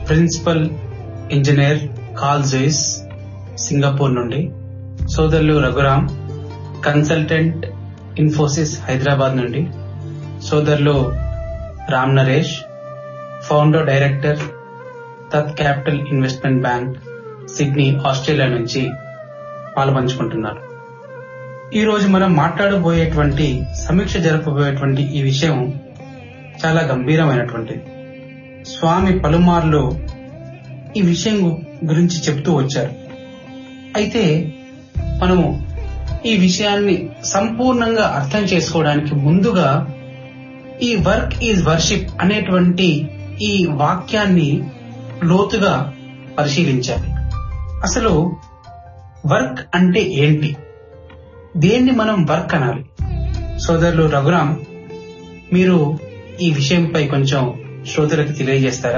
Principal engineer call జోయిస్ Singapore నుండి, సోదరులు Raghuram consultant Infosys Hyderabad నుండి, సోదరులు రామ్ నరేష్ ఫౌండర్ డైరెక్టర్ తత్ capital investment bank Sydney Australia నుంచి పాల్పంచుకుంటున్నారు. ఈ రోజు మనం మాట్లాడబోయేటువంటి సమీక్ష జరపబోయేటువంటి ఈ విషయం చాలా గంభీరమైనటువంటిది. స్వామి పలుమార్లు ఈ విషయం గురించి చెప్తూ వచ్చారు. అయితే మనము ఈ విషయాన్ని సంపూర్ణంగా అర్థం చేసుకోవడానికి ముందుగా ఈ వర్క్ ఈజ్ వర్షిప్ అనేటువంటి ఈ వాక్యాన్ని లోతుగా పరిశీలించాలి. అసలు వర్క్ అంటే ఏంటి, దేన్ని మనం వర్క్ అనాలి? సోదరులు రఘురామ్, మీరు ఈ విషయంపై కొంచెం శ్రోతలకు తెలియజేస్తారా?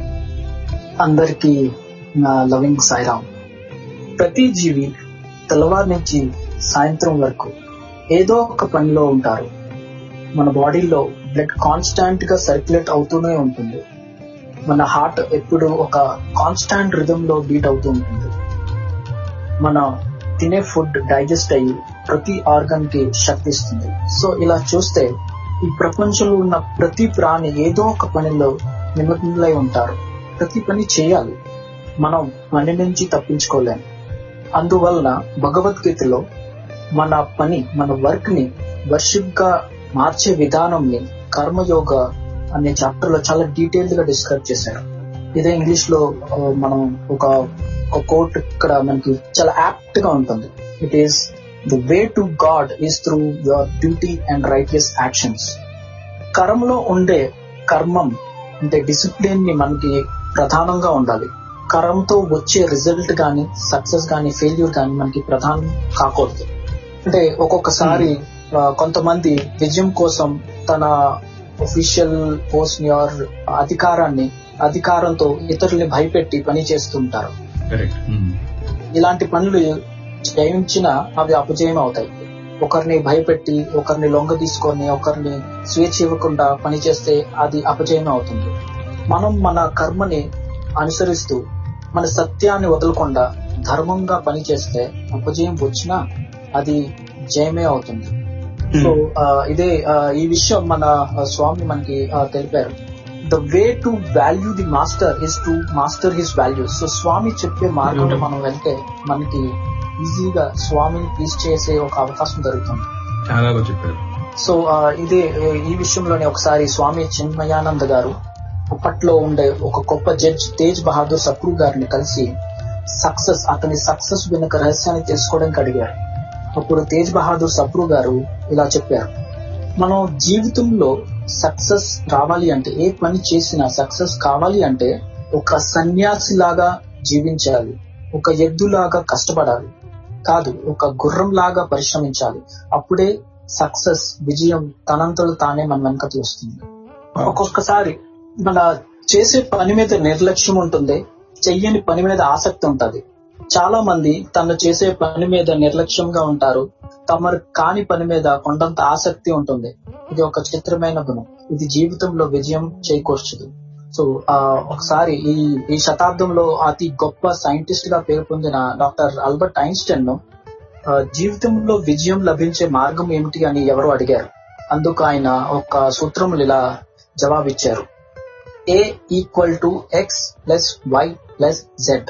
అందరికీ నా లవింగ్ సాయిరామ్. ప్రతి జీవి తెల్లవారు నుంచి సాయంత్రం వరకు ఏదో ఒక పనిలో ఉంటారు. మన బాడీలో బ్లడ్ కాన్స్టాంట్ గా సర్క్యులేట్ అవుతూనే ఉంటుంది. మన హార్ట్ ఎప్పుడు ఒక కాన్స్టాంట్ రిథమ్ లో బీట్ అవుతూ ఉంటుంది. మన తినే ఫుడ్ డైజెస్ట్ అయ్యి ప్రతి ఆర్గన్ కి శక్తి ఇస్తుంది. సో ఇలా చూస్తే ఈ ప్రపంచంలో ఉన్న ప్రతి ప్రాణి ఏదో ఒక పనిలో నిమగ్నమై ఉంటారు. ప్రతి పని చేయాలి, మనం పని నుంచి తప్పించుకోలేము. అందువలన భగవద్గీతలో మన పని, మన వర్క్ ని వర్షిప్ గా మార్చే విధానంని కర్మయోగ అనే చాప్టర్ లో చాలా డీటెయిల్డ్ గా డిస్క్రైబ్ చేశారు. ఇదే ఇంగ్లీష్ లో మనం ఒక కోట్ ఇక్కడ మనకి చాలా యాప్ట్ గా ఉంటుంది. It is the way to God is through your duty and righteous actions. కర్మలో ఉండే కర్మం అంటే డిసిప్లిన్ ని మనకి ప్రధానంగా ఉండాలి. కర్మతో వచ్చే రిజల్ట్ గాని, సక్సెస్ గాని, ఫెయిల్యూర్ గాని మనకి ప్రధానం కాకూడదు. అంటే ఒక్కొక్కసారి కొంతమంది విజయం కోసం తన ఒఫీషియల్ పోస్ట్ ని ఆర్ అధికారంతో ఇతరుల్ని భయపెట్టి పని చేస్తుంటారు. ఇలాంటి పనులు జయించినా అవి అపజయం అవుతాయి. ఒకరిని భయపెట్టి, ఒకరిని లొంగ తీసుకొని, ఒకరిని స్వేచ్ఛ ఇవ్వకుండా పని చేస్తే అది అపజయం అవుతుంది. మనం మన కర్మని అనుసరిస్తూ మన సత్యాన్ని వదలకుండా ధర్మంగా పని చేస్తే అపజయం వచ్చినా అది జయమే అవుతుంది. సో ఇదే ఈ విషయం మన స్వామి మనకి తెలిపారు. The way to value the master is to master his values. So స్వామి చెప్పే మార్గంలో మనం వెళ్తే మనకి ఈజీగా స్వామిని ప్లీజ్ చేసే ఒక అవకాశం దొరుకుతుంది. చాలా బాగా చెప్పారు. సో ఇదే ఈ విషయంలోనే ఒకసారి స్వామి చిన్మయానంద గారు అప్పట్లో ఉండే ఒక గొప్ప జడ్జ్ తేజ్ బహాదూర్ సప్రూ గారిని కలిసి అతని సక్సెస్ వెనుక రహస్యాన్ని తెలుసుకోవడానికి అడిగారు. అప్పుడు తేజ్ బహాదూర్ సప్రూ గారు ఇలా చెప్పారు, మనం జీవితంలో సక్సెస్ రావాలి అంటే, ఏ పని చేసినా సక్సెస్ కావాలి అంటే ఒక సన్యాసిలాగా జీవించాలి, ఒక ఎద్దులాగా కష్టపడాలి కాదు, ఒక గుర్రం లాగా పరిశ్రమించాలి. అప్పుడే సక్సెస్, విజయం తనంతలో తానే మన వెనకకి వస్తుంది. ఒక్కొక్కసారి మన చేసే పని మీద నిర్లక్ష్యం ఉంటుంది, చెయ్యని పని మీద ఆసక్తి ఉంటది. చాలా మంది తను చేసే పని మీద నిర్లక్ష్యంగా ఉంటారు, తమరు కాని పని మీద కొండంత ఆసక్తి ఉంటుంది. ఇది ఒక చిత్రమైన గుణం. ఇది జీవితంలో విజయం చేకూర్చదు. సో ఒకసారి ఈ శతాబ్దంలో అతి గొప్ప సైంటిస్ట్ గా పేరు పొందిన డాక్టర్ ఆల్బర్ట్ ఐన్స్టైన్ జీవితంలో విజయం లభించే మార్గం ఏమిటి అని ఎవరో అడిగారు. అందుకు ఆయన ఒక సూత్రములు ఇలా జవాబిచ్చారు: A = X + Y + Z.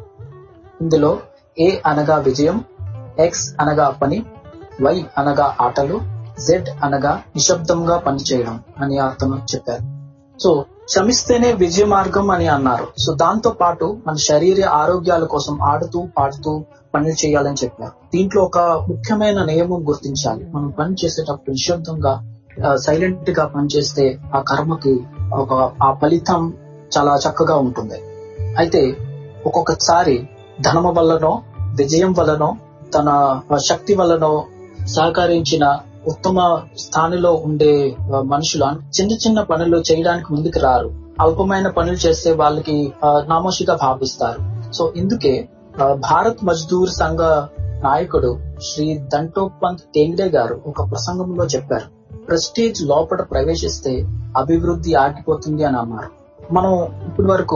ఇందులో A అనగా విజయం, X అనగా పని, Y అనగా ఆటలు, Z అనగా నిశ్శబ్దంగా పనిచేయడం అని అర్థం చెప్పారు. సో శ్రమిస్తేనే విజయ మార్గం అని అన్నారు. సో దాంతో పాటు మన శరీర ఆరోగ్యాల కోసం ఆడుతూ పాడుతూ పనులు చేయాలని చెప్పారు. దీంట్లో ఒక ముఖ్యమైన నియమం గుర్తించాలి. మనం పని చేసేటప్పుడు నిశ్శబ్దంగా సైలెంట్ గా పనిచేస్తే ఆ కర్మకి ఆ ఫలితం చాలా చక్కగా ఉంటుంది. అయితే ఒక్కొక్కసారి ధనము వల్లనో, విజయం వల్లనో, తన శక్తి వల్లనో సహకరించిన ఉత్తమ స్థానిలో ఉండే మనుషులు చిన్న చిన్న పనులు చేయడానికి ముందుకు రారు. అల్పమైన పనులు చేస్తే వాళ్ళకి నామోషిగా భావిస్తారు. సో ఇందుకే భారత్ మజ్దూర్ సంఘ నాయకుడు శ్రీ దంటోపంత్ టేంగ్డే గారు ఒక ప్రసంగంలో చెప్పారు, ప్రెస్టీజ్ లోపల ప్రవేశిస్తే అభివృద్ధి ఆగిపోతుంది అని అన్నారు. మనం ఇప్పటి వరకు